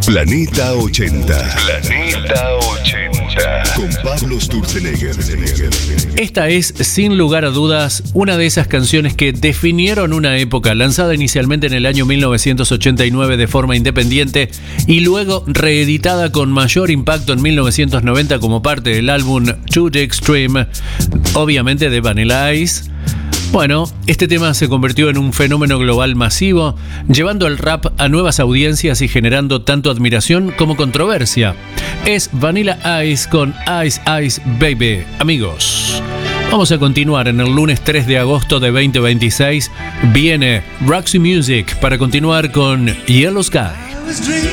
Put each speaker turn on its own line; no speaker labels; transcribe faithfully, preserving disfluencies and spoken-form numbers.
Planeta ochenta.
Planeta ochenta.
Con Pablo Sturzenegger.
Esta es, sin lugar a dudas, una de esas canciones que definieron una época, lanzada inicialmente en el año mil novecientos ochenta y nueve de forma independiente y luego reeditada con mayor impacto en mil novecientos noventa como parte del álbum To The Extreme, obviamente de Vanilla Ice. Bueno, este tema se convirtió en un fenómeno global masivo, llevando el rap a nuevas audiencias y generando tanto admiración como controversia. Es Vanilla Ice con Ice Ice Baby. Amigos, vamos a continuar en el lunes tres de agosto de veinte veintiséis. Viene Roxy Music para continuar con Yellow Sky.